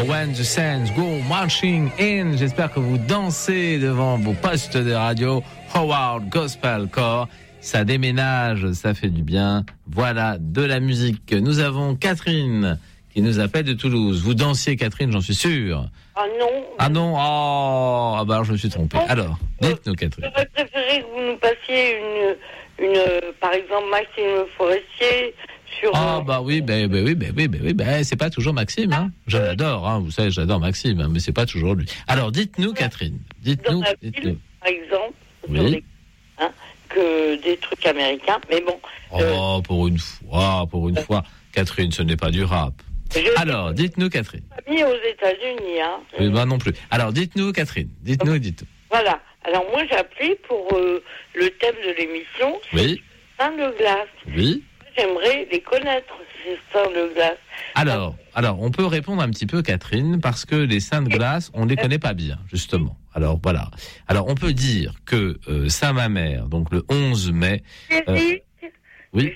For When the Saints Go Marching In. J'espère que vous dansez devant vos postes de radio. Howard Gospel Choir. Ça déménage, ça fait du bien. Voilà, de la musique. Nous avons Catherine qui nous appelle de Toulouse. Vous dansiez, Catherine, j'en suis sûr. Ah non. Ah non, ah bah alors je me suis trompé. Alors, dites-nous, Catherine. J'aurais préféré que vous nous passiez une par exemple, Maxime Forestier sur... Ah bah oui, c'est pas toujours Maxime, hein. Je l'adore, hein. Vous savez, j'adore Maxime, hein, mais c'est pas toujours lui. Alors, dites-nous, Catherine. Dites-nous. Par exemple, oui. sur les, que des trucs américains, mais bon. Pour une fois, Catherine, ce n'est pas du rap. Alors, dites-nous, Catherine. Mis aux États-Unis, hein. Oui, bah non plus. Alors, dites-nous, Catherine. Dites-nous. Voilà. Alors, moi, j'ai appelé pour le thème de l'émission. Oui. Seins de glace. Oui. J'aimerais les connaître, ces seins de glace. Alors, on peut répondre un petit peu, Catherine, parce que les seins de glace, on les connaît pas bien, justement. Alors, voilà. Alors, on peut dire que Saint-Mamère, donc le 11 mai... oui.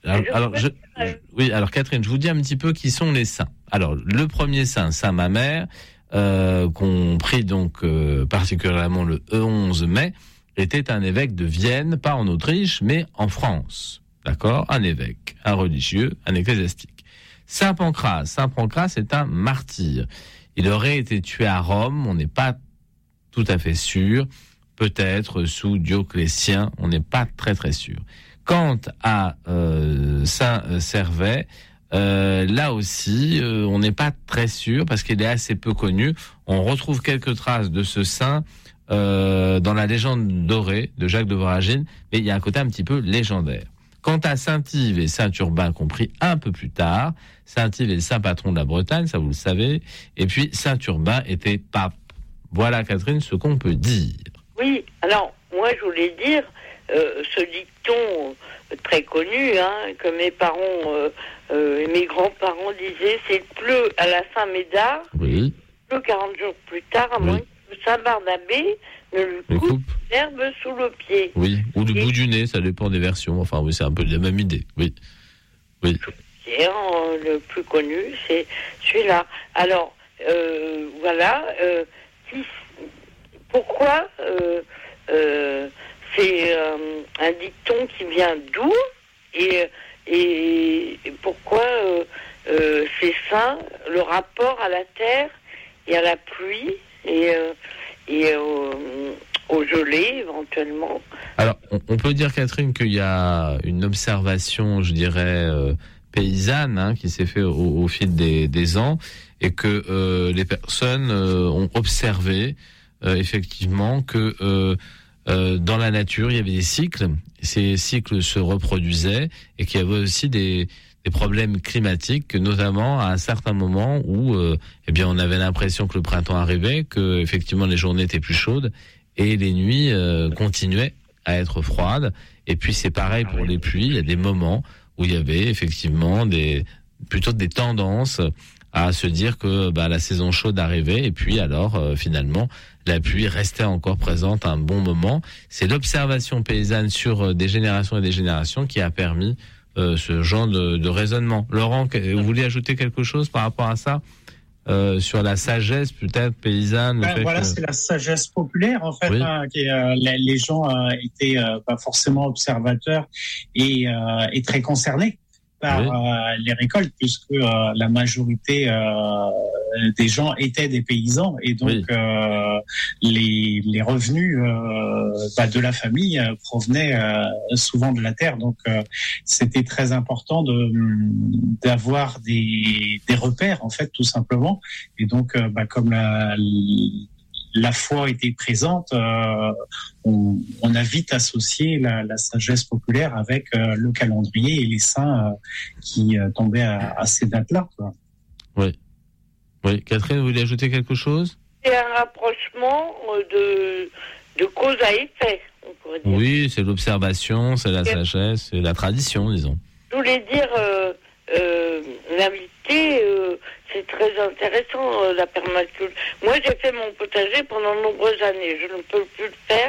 Alors, Catherine, je vous dis un petit peu qui sont les saints. Alors, le premier saint, Saint-Mamère, qu'on prie donc particulièrement le 11 mai, était un évêque de Vienne, pas en Autriche, mais en France. D'accord ? Un évêque, un religieux, un ecclésiastique. Saint Pancras est un martyr. Il aurait été tué à Rome, on n'est pas tout à fait sûr. Peut-être sous Dioclétien, on n'est pas très très sûr. Quant à Saint Servais, là aussi, on n'est pas très sûr parce qu'il est assez peu connu. On retrouve quelques traces de ce saint dans la légende dorée de Jacques de Voragine, mais il y a un côté un petit peu légendaire. Quant à Saint-Yves et Saint-Urbain, compris un peu plus tard, Saint-Yves est le saint patron de la Bretagne, ça vous le savez, et puis Saint-Urbain était pape. Voilà, Catherine, ce qu'on peut dire. Oui, alors, moi, je voulais dire, ce dicton très connu, que mes parents et mes grands-parents disaient, c'est pleut à la Saint-Médard, oui. Pleut 40 jours plus tard, à moins que Saint-Barnabé ne lui coupe l'herbe sous le pied. Oui, ou le bout du nez, ça dépend des versions. Enfin, oui, c'est un peu la même idée. Oui. Le plus connu, c'est celui-là. Alors, voilà. Pourquoi c'est un dicton qui vient d'où et pourquoi c'est saint, le rapport à la terre et à la pluie et au gelé éventuellement. Alors, on peut dire, Catherine, qu'il y a une observation, je dirais, paysanne, qui s'est fait au fil des ans, et que les personnes ont observé effectivement que dans la nature, il y avait des cycles, ces cycles se reproduisaient, et qu'il y avait aussi des problèmes climatiques, notamment à un certain moment où on avait l'impression que le printemps arrivait, que effectivement les journées étaient plus chaudes et les nuits continuaient à être froides. Et puis c'est pareil pour les pluies, il y a des moments où il y avait effectivement plutôt des tendances à se dire que la saison chaude arrivait, et puis alors finalement la pluie restait encore présente un bon moment. C'est l'observation paysanne sur des générations et des générations qui a permis ce genre de raisonnement. Laurent, vous voulez ajouter quelque chose par rapport à ça, sur la sagesse peut-être paysanne? C'est la sagesse populaire en fait. Oui. Les gens étaient pas forcément observateurs et très concernés par les récoltes, puisque la majorité des gens étaient des paysans, et donc les revenus de la famille provenaient souvent de la terre. Donc c'était très important d'avoir des repères en fait, tout simplement. Et donc comme la foi était présente, on a vite associé la sagesse populaire avec le calendrier et les saints qui tombaient à ces dates-là, quoi. Oui, Catherine, vous voulez ajouter quelque chose? C'est un rapprochement de cause à effet, on pourrait dire. Oui, c'est l'observation, c'est la sagesse, c'est la tradition, disons. Je voulais dire, l'invité, c'est très intéressant, la permaculture. Moi, j'ai fait mon potager pendant de nombreuses années. Je ne peux plus le faire.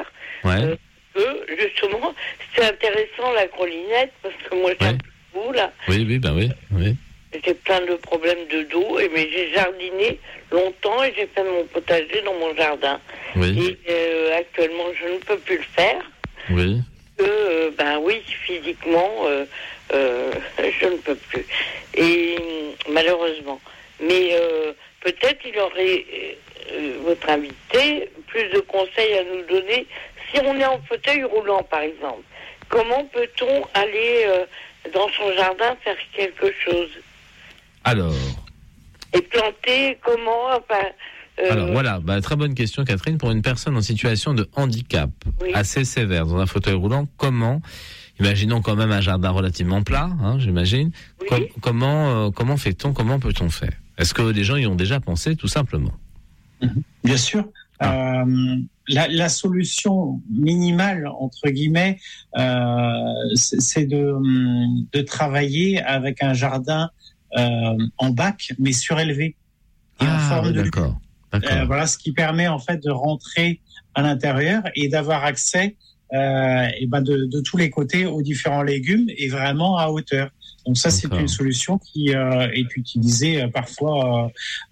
Justement, c'est intéressant, la grelinette, parce que moi, j'ai un peu de goût, là. Oui. j'ai plein de problèmes de dos, mais j'ai jardiné longtemps et j'ai fait mon potager dans mon jardin. Oui. Et actuellement, je ne peux plus le faire. Oui. Oui, physiquement, je ne peux plus. Et malheureusement. Mais peut-être il aurait, votre invité, plus de conseils à nous donner. Si on est en fauteuil roulant, par exemple, comment peut-on aller dans son jardin faire quelque chose? Alors. Et planter comment? Alors voilà, très bonne question Catherine. Pour une personne en situation de handicap assez sévère dans un fauteuil roulant, comment, imaginons quand même un jardin relativement plat, j'imagine, comment fait-on, comment peut-on faire? Est-ce que les gens y ont déjà pensé tout simplement? Bien sûr. La solution minimale, entre guillemets, c'est de travailler avec un jardin en bac, mais surélevé. Et en forme de d'accord. Voilà, ce qui permet en fait de rentrer à l'intérieur et d'avoir accès de tous les côtés aux différents légumes et vraiment à hauteur. Donc ça, c'est une solution qui est utilisée parfois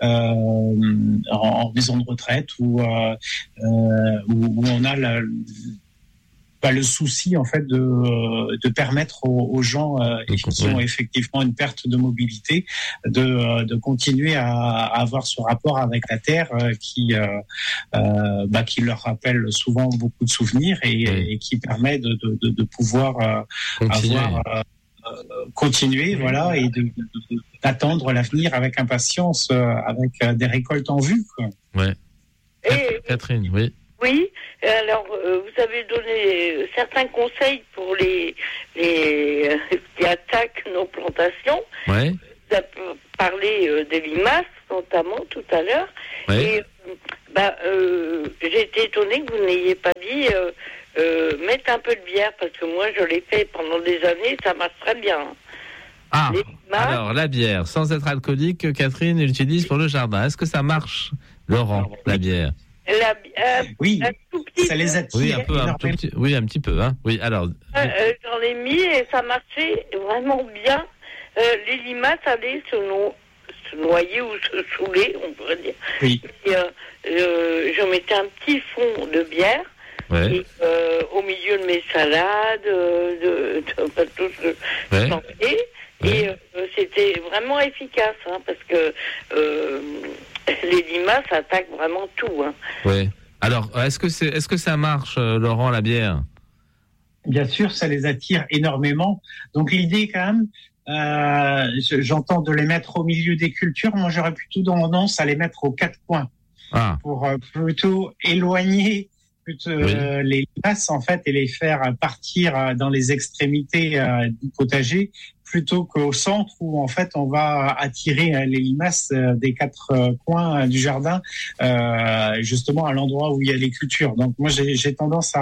en maison de retraite où on a le souci en fait de permettre aux gens qui ont effectivement une perte de mobilité de continuer à avoir ce rapport avec la terre qui leur rappelle souvent beaucoup de souvenirs et qui permet de pouvoir continuer voilà, et d'attendre l'avenir avec impatience, avec des récoltes en vue, quoi. Ouais. Catherine, oui. Oui, alors vous avez donné certains conseils pour les qui attaquent nos plantations. Ouais. Vous avez parlé des limaces, notamment, tout à l'heure. Ouais. Et j'ai été étonnée que vous n'ayez pas dit mettre un peu de bière, parce que moi, je l'ai fait pendant des années, ça marche très bien. Alors, la bière, sans être alcoolique, Catherine l'utilise pour le jardin. Est-ce que ça marche, Laurent, la bière? Oui, ça les attire. Oui, un petit peu. Hein. Oui, alors. J'en ai mis et ça marchait vraiment bien. Les limaces allaient se noyer ou se saouler, on pourrait dire. Oui. Et, je mettais un petit fond de bière. Ouais. Et, au milieu de mes salades, tout ce planté. Et c'était vraiment efficace, parce que les limaces attaquent vraiment tout. Oui. Alors, est-ce que ça marche, Laurent, la bière? Bien sûr, ça les attire énormément. Donc l'idée, quand même, j'entends de les mettre au milieu des cultures. Moi, j'aurais plutôt tendance à les mettre aux quatre coins pour plutôt éloigner les limaces, en fait, et les faire partir dans les extrémités du potager, plutôt qu'au centre où, en fait, on va attirer les limaces des quatre coins du jardin, justement à l'endroit où il y a les cultures. Donc, moi, j'ai tendance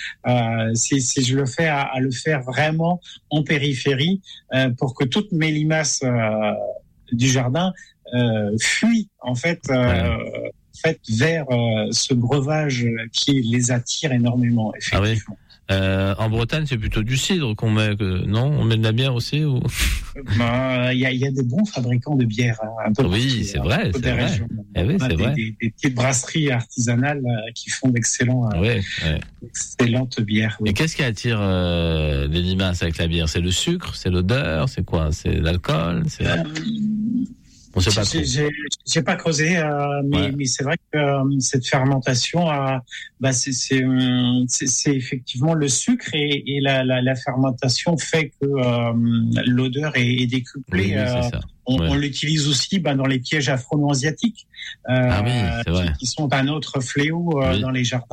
si je le fais, à le faire vraiment en périphérie, pour que toutes mes limaces du jardin fuient, en fait, vers ce breuvage qui les attire énormément, effectivement. En Bretagne, c'est plutôt du cidre qu'on met, non? On met de la bière aussi ou? Il y a des bons fabricants de bière, un peu. Oui, c'est vrai, c'est vrai. Des petites brasseries artisanales qui font d'excellentes bières. Oui. Et qu'est-ce qui attire les limaces avec la bière? C'est le sucre, c'est l'odeur, c'est quoi? C'est l'alcool, c'est... On sait pas trop. J'ai pas creusé, mais c'est vrai que cette fermentation, c'est effectivement le sucre et la fermentation fait que l'odeur est décuplée. Oui, c'est ça. On l'utilise aussi dans les pièges afro-asiatiques, qui sont un autre fléau dans les jardins.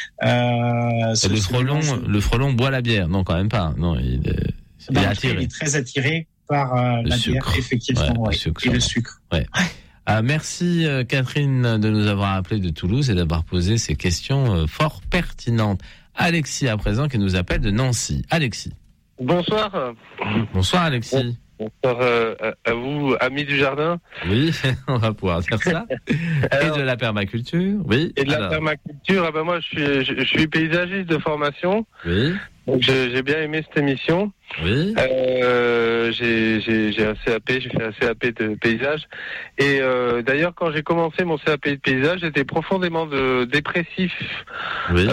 Le frelon boit la bière? Non, quand même pas. Non, il est attiré. Il est très attiré par la bière, effectivement, et le sucre. Ouais. Merci Catherine de nous avoir appelé de Toulouse et d'avoir posé ces questions fort pertinentes. Alexis à présent qui nous appelle de Nancy. Alexis. Bonsoir. Bonsoir Alexis. Bonsoir à vous, amis du jardin. Oui, on va pouvoir dire ça. Alors, et de la permaculture, oui. Et de la permaculture, moi je suis paysagiste de formation. Oui. Donc j'ai bien aimé cette émission. Oui. J'ai un CAP, j'ai fait un CAP de paysage. Et d'ailleurs, quand j'ai commencé mon CAP de paysage, j'étais profondément dépressif. Oui.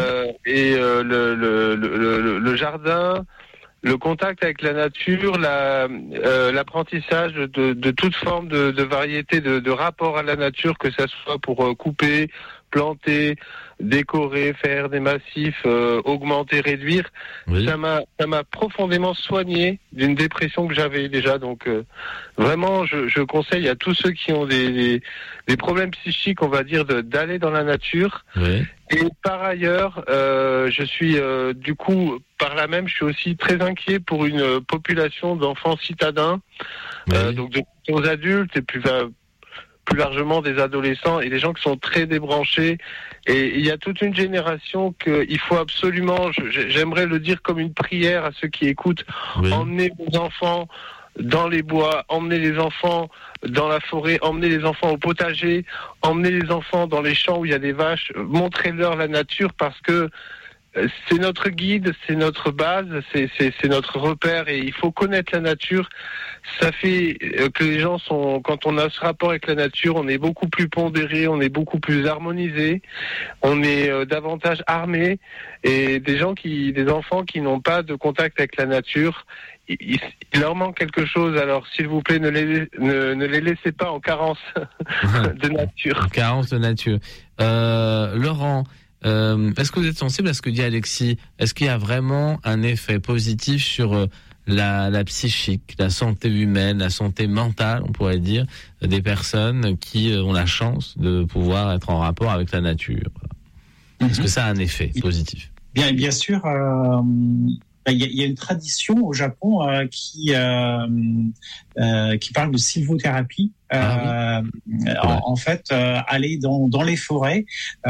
Le jardin, le contact avec la nature, l'apprentissage de toute forme de variété de rapport à la nature, que ça soit pour couper, planter, décorer, faire des massifs, augmenter, réduire. Oui. Ça m'a profondément soigné d'une dépression que j'avais déjà. Donc vraiment, je conseille à tous ceux qui ont des problèmes psychiques, on va dire, d'aller dans la nature. Oui. Et par ailleurs, je suis du coup, par là même, je suis aussi très inquiet pour une population d'enfants citadins, oui. donc aux adultes et plus largement des adolescents et des gens qui sont très débranchés. Et il y a toute une génération qu'il faut absolument, j'aimerais le dire comme une prière à ceux qui écoutent, oui. Emmener vos enfants dans les bois, emmener les enfants dans la forêt, emmener les enfants au potager, emmener les enfants dans les champs où il y a des vaches, montrez-leur la nature parce que c'est notre guide, c'est notre base, c'est notre repère et il faut connaître la nature. Ça fait que les gens quand on a ce rapport avec la nature, on est beaucoup plus pondéré, on est beaucoup plus harmonisé, on est davantage armé et des enfants qui n'ont pas de contact avec la nature, il leur manque quelque chose. Alors s'il vous plaît, ne les laissez pas en carence de nature. En carence de nature. Laurent, est-ce que vous êtes sensible à ce que dit Alexis? Est-ce qu'il y a vraiment un effet positif sur la psychique, la santé humaine, la santé mentale, on pourrait dire, des personnes qui ont la chance de pouvoir être en rapport avec la nature? Est-ce que ça a un effet positif? Bien sûr. Il y a une tradition au Japon qui parle de sylvothérapie. En fait, aller dans les forêts.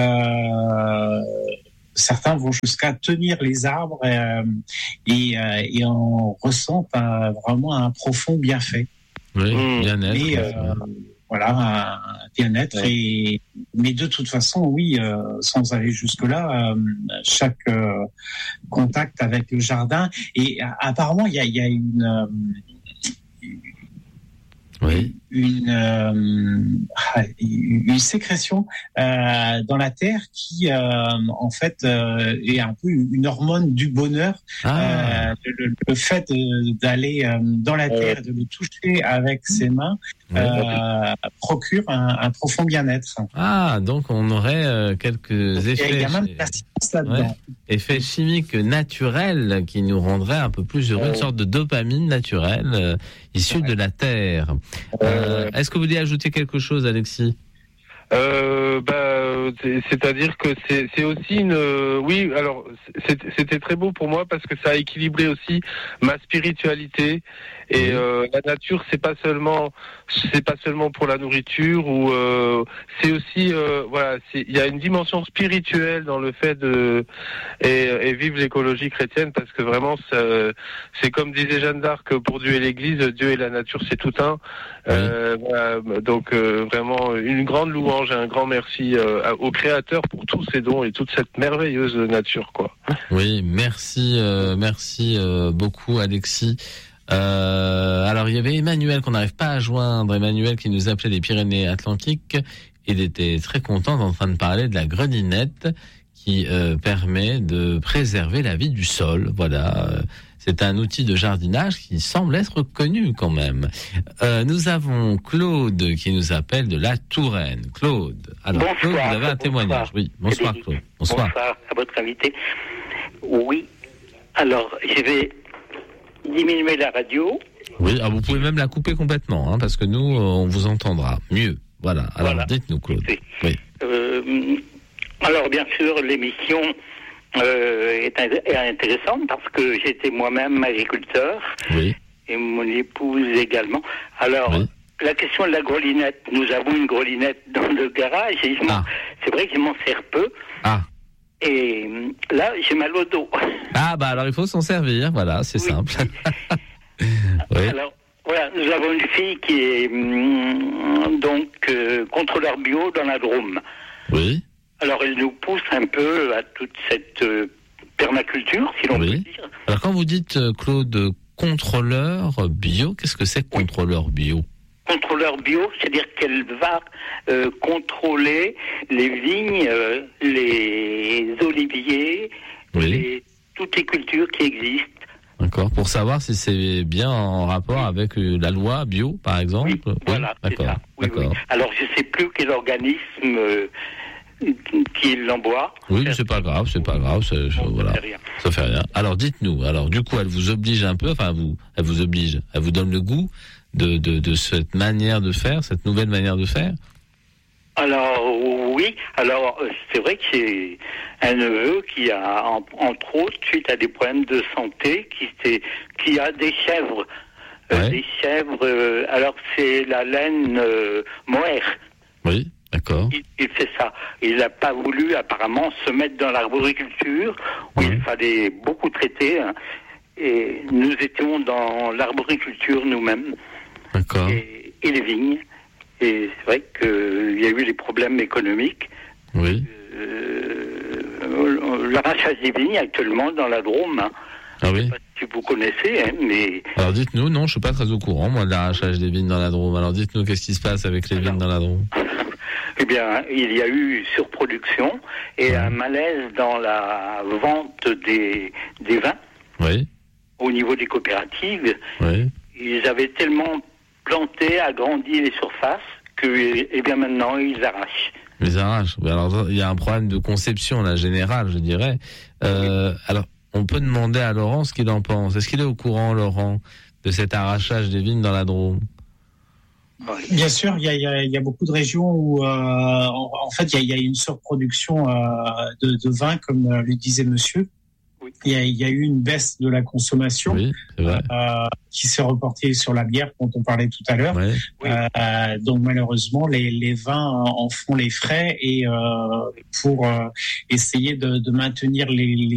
Certains vont jusqu'à tenir les arbres et en ressentent vraiment un profond bienfait. Oui, bien-être. Voilà, un bien-être. Ouais. Mais de toute façon, oui, sans aller jusque-là, chaque contact avec le jardin. Et apparemment, il y a une sécrétion dans la terre qui en fait est un peu une hormone du bonheur. Le fait d'aller dans la terre, de le toucher avec ses mains procure un profond bien-être. Donc on aurait quelques effets. Il y a même de la science là-dedans. Effets chimiques naturels qui nous rendraient un peu plus heureux, une sorte de dopamine naturelle issue de la terre. Est-ce que vous voulez ajouter quelque chose, Alexis? C'est-à-dire que c'est aussi oui, alors c'était très beau pour moi parce que ça a équilibré aussi ma spiritualité et la nature c'est pas seulement pour la nourriture ou c'est aussi il y a une dimension spirituelle dans le fait et vive l'écologie chrétienne parce que vraiment c'est comme disait Jeanne d'Arc, pour Dieu et l'Église, Dieu et la nature c'est tout un. Donc vraiment une grande louange et un grand merci au Créateur pour tous ces dons et toute cette merveilleuse nature, quoi. Oui, merci beaucoup, Alexis. Alors il y avait Emmanuel qu'on n'arrive pas à joindre, Emmanuel qui nous appelait des Pyrénées-Atlantiques. Il était très content en train de parler de la grelinette qui permet de préserver la vie du sol. Voilà. C'est un outil de jardinage qui semble être connu quand même. Nous avons Claude qui nous appelle de la Touraine. Claude. Alors, bonsoir, Claude, vous avez un témoignage. Oui, bonsoir Claude. Bonsoir à votre invité. Oui. Alors, je vais diminuer la radio. Oui, vous pouvez même la couper complètement, parce que nous, on vous entendra mieux. Voilà. Alors, dites-nous, Claude. Oui. Alors, bien sûr, l'émission est intéressante parce que j'étais moi-même agriculteur. Oui. Et mon épouse également. Alors, la question de la grelinette, nous avons une grelinette dans le garage et c'est vrai que je m'en sers peu. Et là, j'ai mal au dos. Alors il faut s'en servir, voilà, c'est simple. Oui. Alors, voilà, nous avons une fille qui est contrôleur bio dans la Drôme. Oui. Alors elle nous pousse un peu à toute cette permaculture, si l'on peut dire. Alors quand vous dites, Claude, contrôleur bio, qu'est-ce que c'est contrôleur bio ? Contrôleur bio, c'est-à-dire qu'elle va contrôler les vignes, les oliviers, toutes les cultures qui existent. D'accord, pour savoir si c'est bien en rapport avec la loi bio, par exemple. Oui, voilà, c'est ça. Oui, oui. Alors je ne sais plus quel organisme qui l'envoie. Oui, c'est pas grave, voilà. Ça fait rien. Alors dites-nous, du coup, elle vous oblige un peu, elle vous oblige, elle vous donne le goût de cette manière de faire, cette nouvelle manière de faire? Alors oui, c'est vrai que j'ai un neveu qui a, entre autres, suite à des problèmes de santé, qui a des chèvres. Des chèvres, alors c'est la laine mohair. Oui, d'accord. Il fait ça. Il n'a pas voulu apparemment se mettre dans l'arboriculture, où il fallait beaucoup traiter, et nous étions dans l'arboriculture nous-mêmes. D'accord. Et les vignes. Et c'est vrai qu'il y a eu des problèmes économiques. Oui. L'arrachage des vignes actuellement dans la Drôme. Ah oui. Je ne sais pas si vous connaissez, mais... Alors dites-nous, non, je ne suis pas très au courant, moi, de l'arrachage des vignes dans la Drôme. Alors dites-nous, qu'est-ce qui se passe avec les vignes dans la Drôme? Eh bien, il y a eu surproduction et un malaise dans la vente des vins. Oui. Au niveau des coopératives. Oui. Ils avaient tellement planté, agrandi les surfaces que, bien maintenant, ils arrachent. Ils arrachent. Alors, il y a un problème de conception, là, général, je dirais. Alors, on peut demander à Laurent ce qu'il en pense. Est-ce qu'il est au courant, Laurent, de cet arrachage des vignes dans la Drôme? Bien sûr, il y a beaucoup de régions où, en fait, il y a une surproduction de vin, comme le disait monsieur. Oui. Il y a eu une baisse de la consommation qui s'est reportée sur la bière, dont on parlait tout à l'heure. Oui. Donc malheureusement, les vins en font les frais et pour essayer de maintenir les